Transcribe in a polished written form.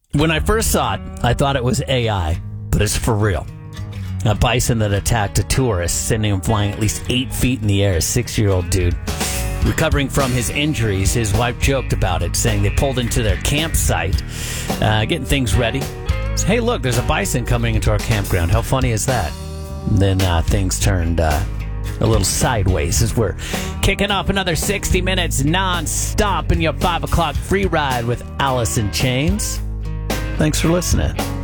When I first saw it, I thought it was AI, but it's for real. A bison that attacked a tourist, sending him flying at least 8 feet in the air. A 6-year-old dude. Recovering from his injuries, his wife joked about it, saying they pulled into their campsite, getting things ready. Said, hey, look, there's a bison coming into our campground. How funny is that? And then things turned a little sideways as we're kicking off another 60 minutes non-stop in your 5 o'clock free ride with Alice in Chains. Thanks for listening.